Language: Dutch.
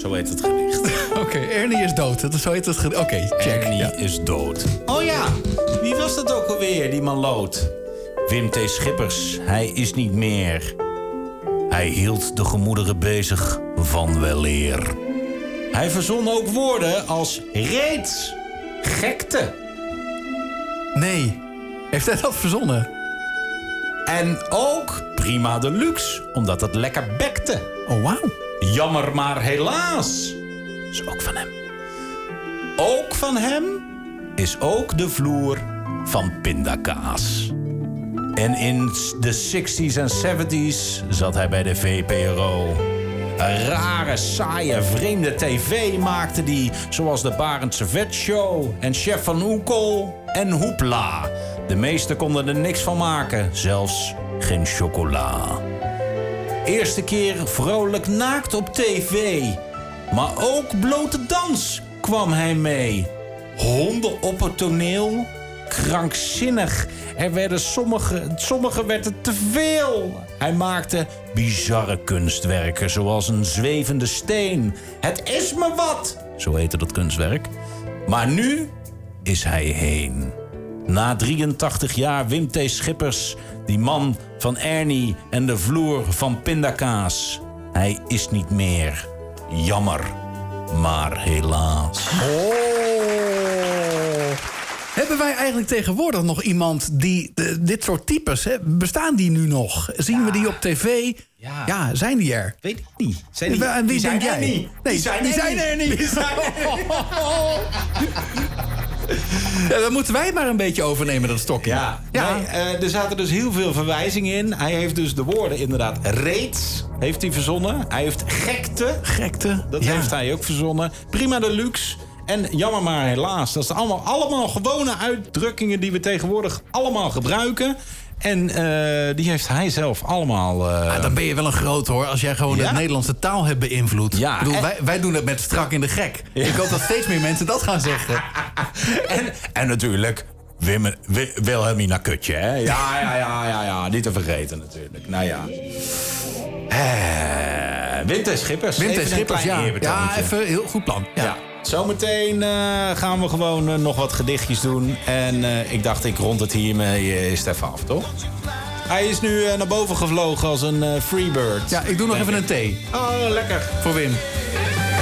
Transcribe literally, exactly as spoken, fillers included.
Zo heet het gedicht. Oké, okay, Ernie is dood. Dat is, zo heet het gedicht. Oké, okay, check. Ernie ja. is dood. Oh ja, wie was dat ook alweer, die maloot? Wim T. Schippers, hij is niet meer. Hij hield de gemoederen bezig van weleer. Hij verzon ook woorden als reeds, gekte. Nee, heeft hij dat verzonnen? En ook prima deluxe, omdat het lekker bekte. Oh, wauw. Jammer maar helaas. Is ook van hem. Ook van hem is ook de vloer van pindakaas. En in de zestig's en zeventig's zat hij bij de V P R O. Een rare, saaie, vreemde tv maakte die, zoals de Barendse Vetshow en Chef van Oekel en Hoepla. De meesten konden er niks van maken, zelfs geen chocola. Eerste keer vrolijk naakt op tv, maar ook blote dans kwam hij mee. Honden op het toneel, krankzinnig. Er werden sommige, sommige werden te veel. Hij maakte bizarre kunstwerken, zoals een zwevende steen. Het is me wat, zo heette dat kunstwerk. Maar nu is hij heen. Na drieëntachtig jaar Wim T. Schippers, die man van Ernie en de vloer van pindakaas. Hij is niet meer. Jammer, maar helaas. Oh. Hebben wij eigenlijk tegenwoordig nog iemand die... Uh, dit soort types, hè, bestaan die nu nog? Zien ja. we die op tv? Ja. ja, zijn die er? Weet ik niet. Zijn die, wie en wie die denk zijn jij? Er niet. Nee, die zijn, die er, zijn niet. er niet. Die zijn er niet. Ja, dan moeten wij maar een beetje overnemen, dat stokje. Ja, ja. Nee, uh, er zaten dus heel veel verwijzingen in. Hij heeft dus de woorden inderdaad reeds heeft hij verzonnen. Hij heeft gekte. Gekte. Dat ja. heeft hij ook verzonnen. Prima deluxe. En jammer maar helaas. Dat zijn allemaal, allemaal gewone uitdrukkingen die we tegenwoordig allemaal gebruiken. En uh, die heeft hij zelf allemaal... Uh... Ah, dan ben je wel een groot hoor, als jij gewoon ja? de Nederlandse taal hebt beïnvloed. Ja, ik bedoel, en... wij, wij doen het met strak in de gek. Ja. Ik hoop dat steeds meer mensen dat gaan zeggen. en, en natuurlijk... Wim, Wim, Wilhelmina Kutje, hè? Ja, ja, ja, ja, ja. Niet te vergeten natuurlijk. Nou ja. Uh, Wim T. Schippers. Wim T. Schippers, ja. Ja, even heel goed plan. Ja. ja. Zometeen uh, gaan we gewoon uh, nog wat gedichtjes doen. En uh, ik dacht, ik rond het hiermee uh, is het even af, toch? Hij is nu uh, naar boven gevlogen als een uh, freebird. Ja, ik doe nog even ik. een thee. Oh, lekker. Voor Wim.